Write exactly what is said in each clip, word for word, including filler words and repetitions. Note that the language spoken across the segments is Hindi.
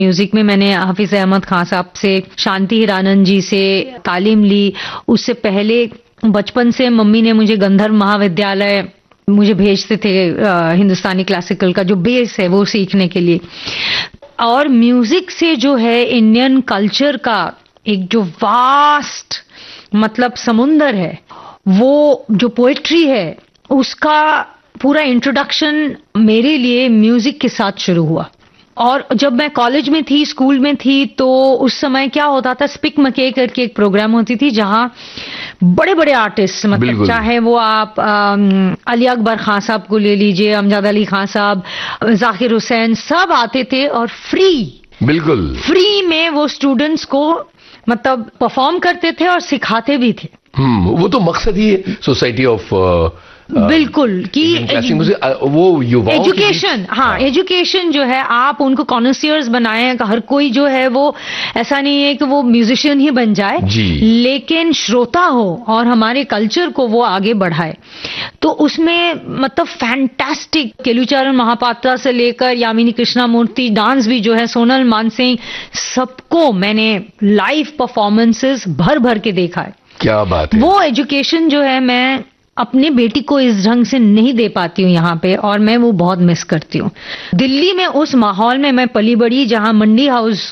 म्यूजिक में मैंने हाफिज अहमद खान साहब से, शांति हीरानंद जी से तालीम ली। उससे पहले बचपन से मम्मी ने मुझे गंधर्व महाविद्यालय मुझे भेजते थे, हिंदुस्तानी क्लासिकल का जो बेस है वो सीखने के लिए। और म्यूजिक से जो है इंडियन कल्चर का एक जो वास्ट मतलब समुंदर है, वो जो पोएट्री है उसका पूरा इंट्रोडक्शन मेरे लिए म्यूजिक के साथ शुरू हुआ। और जब मैं कॉलेज में थी, स्कूल में थी, तो उस समय क्या होता था, स्पिक मके करके एक प्रोग्राम होती थी जहां बड़े बड़े आर्टिस्ट, मतलब चाहे वो आप अली अकबर खान साहब को ले लीजिए, अमजद अली खान साहब, जाकिर हुसैन, सब आते थे और फ्री बिल्कुल फ्री में वो स्टूडेंट्स को मतलब परफॉर्म करते थे और सिखाते भी थे। हम्म वो तो मकसद ही है सोसाइटी ऑफ बिल्कुल कि वो युवाओं एजुकेशन, हाँ एजुकेशन जो है आप उनको कॉन्सियर्स बनाएं। हर कोई जो है वो ऐसा नहीं है कि वो म्यूजिशियन ही बन जाए, लेकिन श्रोता हो और हमारे कल्चर को वो आगे बढ़ाए। तो उसमें मतलब फैंटास्टिक केलुचरण महापात्रा से लेकर यामिनी कृष्णामूर्ति, डांस भी जो है सोनल मानसिंह, सबको मैंने लाइव परफॉर्मेंसेस भर भर के देखा है। क्या बात है। वो एजुकेशन जो है मैं अपनी बेटी को इस ढंग से नहीं दे पाती हूँ यहाँ पे, और मैं वो बहुत मिस करती हूँ। दिल्ली में उस माहौल में मैं पली बड़ी जहाँ मंडी हाउस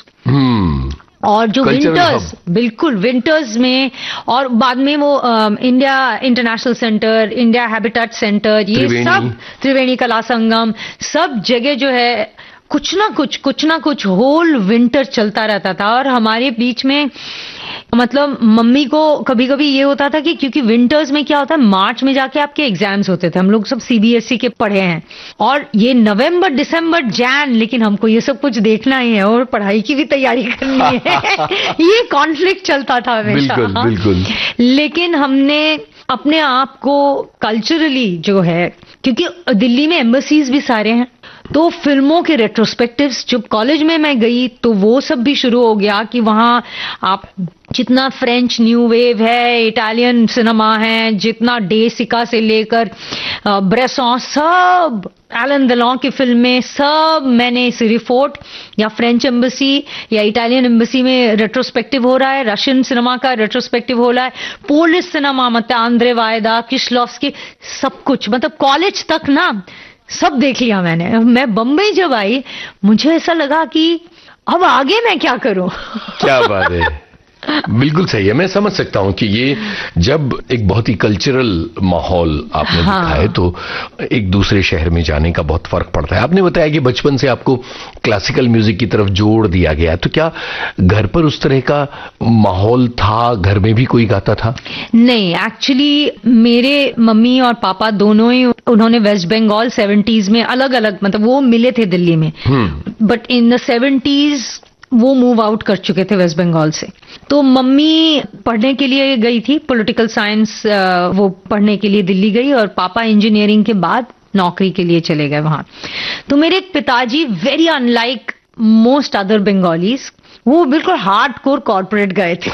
और जो विंटर्स, बिल्कुल विंटर्स में, और बाद में वो आ, India international centre, India habitat centre, ये सब त्रिवेणी कला संगम, सब जगह जो है कुछ ना कुछ कुछ ना कुछ होल विंटर चलता रहता था। और हमारे बीच में मतलब मम्मी को कभी कभी ये होता था कि क्योंकि विंटर्स में क्या होता है, मार्च में जाके आपके एग्जाम्स होते थे, हम लोग सब सीबीएसई के पढ़े हैं, और ये नवंबर दिसंबर जैन, लेकिन हमको ये सब कुछ देखना ही है और पढ़ाई की भी तैयारी करनी है। ये कॉन्फ्लिक्ट चलता था हमेशा। बिल्कुल, बिल्कुल। लेकिन हमने अपने आप को कल्चरली जो है, क्योंकि दिल्ली में एम्बेसीज भी सारे हैं, तो फिल्मों के रेट्रोस्पेक्टिव्स जब कॉलेज में मैं गई तो वो सब भी शुरू हो गया कि वहां आप जितना फ्रेंच न्यू वेव है, इटालियन सिनेमा है, जितना डेसिका से लेकर ब्रेसॉन, सब एलन डेलॉन की फिल्में, सब मैंने सिरीफोर्ट या फ्रेंच एम्बेसी या इटालियन एम्बेसी में रेट्रोस्पेक्टिव हो रहा है, रशियन सिनेमा का रेट्रोस्पेक्टिव हो रहा है, पोलिश सिनेमा मतलब आंद्रे वायदा, किशलॉव्स्की, सब कुछ, मतलब कॉलेज तक ना सब देख लिया मैंने। मैं बम्बई जब आई मुझे ऐसा लगा कि अब आगे मैं क्या करूं। क्या बात है, बिल्कुल सही है। मैं समझ सकता हूं कि ये जब एक बहुत ही कल्चरल माहौल आपने हाँ। देखा है तो एक दूसरे शहर में जाने का बहुत फर्क पड़ता है। आपने बताया कि बचपन से आपको क्लासिकल म्यूजिक की तरफ जोड़ दिया गया, तो क्या घर पर उस तरह का माहौल था, घर में भी कोई गाता था? नहीं, एक्चुअली मेरे मम्मी और पापा दोनों ही, उन्होंने वेस्ट बंगाल सेवेंटीज में अलग अलग, मतलब वो मिले थे दिल्ली में, बट इन द सेवेंटीज वो मूव आउट कर चुके थे वेस्ट बंगाल से। तो मम्मी पढ़ने के लिए गई थी, पॉलिटिकल साइंस वो पढ़ने के लिए दिल्ली गई, और पापा इंजीनियरिंग के बाद नौकरी के लिए चले गए वहां। तो मेरे पिताजी very unlike most other Bengalis, वो बिल्कुल हार्डकोर कॉर्पोरेट गए थे।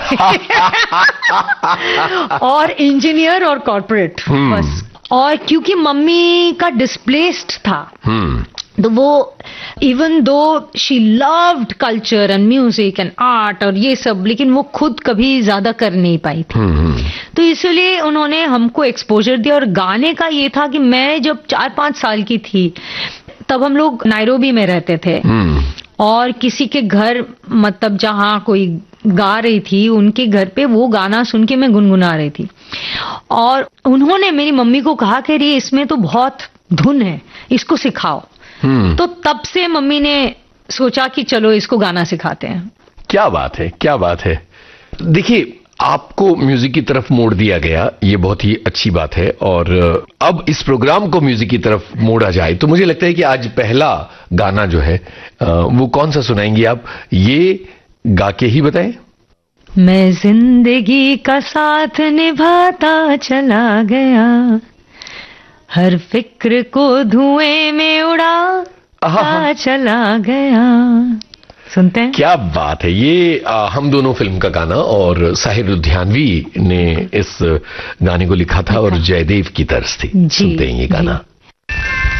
और इंजीनियर और कॉर्पोरेट बस। और क्योंकि मम्मी का डिस्प्लेस्ड था, तो वो even though she loved culture and music and art और ये सब, लेकिन वो खुद कभी ज्यादा कर नहीं पाई थी। तो इसलिए उन्होंने हमको एक्सपोजर दिया। और गाने का ये था कि मैं जब चार पांच साल की थी तब हम लोग नायरोबी में रहते थे, और किसी के घर मतलब जहां कोई गा रही थी, उनके घर पे वो गाना सुन के मैं गुनगुना रही थी, और उन्होंने मेरी मम्मी को कहा कि अरे इसमें तो बहुत धुन है, इसको सिखाओ। तो तब से मम्मी ने सोचा कि चलो इसको गाना सिखाते हैं। क्या बात है, क्या बात है। देखिए, आपको म्यूजिक की तरफ मोड़ दिया गया, ये बहुत ही अच्छी बात है। और अब इस प्रोग्राम को म्यूजिक की तरफ मोड़ा जाए तो मुझे लगता है कि आज पहला गाना जो है वो कौन सा सुनाएंगी आप, ये गा के ही बताएं। मैं जिंदगी का साथ निभाता चला गया, हर फिक्र को धुएं में उड़ाता चला गया। सुनते हैं। क्या बात है। ये आ, हम दोनों फिल्म का गाना, और साहिर लुधियानवी ने इस गाने को लिखा था और जयदेव की तर्ज थी। सुनते हैं ये गाना।